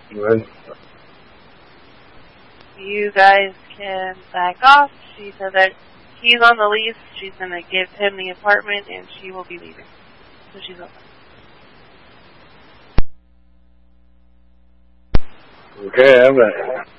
Right. You guys can back off. She said that he's on the lease. She's going to give him the apartment, and she will be leaving. So she's open. Okay, I'm ready.